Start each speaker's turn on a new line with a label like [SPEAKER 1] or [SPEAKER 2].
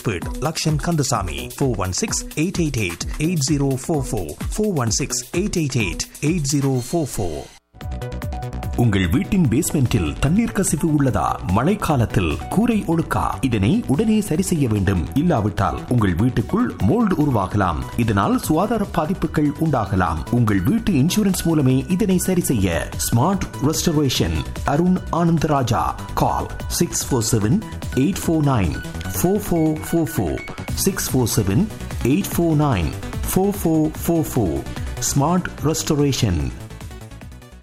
[SPEAKER 1] Bedford, Lakshan Kandasamy, 416-888-8044, 416-888-8044. உங்கள் வீட்டின் பேஸ்மெண்டில் தண்ணீர் கசிவு உள்ளதா? மழைக்காலத்தில் கூரை ஒழுக்கா? இதனை உடனே சரி செய்ய வேண்டும். இல்லாவிட்டால் உங்கள் வீட்டுக்குள் மோல்டு உருவாகலாம். இதனால் சுகாதார பாதிப்புகள் உண்டாகலாம். உங்கள் வீட்டு இன்சூரன்ஸ் மூலமே இதனை சரி செய்ய. Smart restoration Arun Anandaraja. கால் 647-849-4444, 647-849-4444. Smart restoration.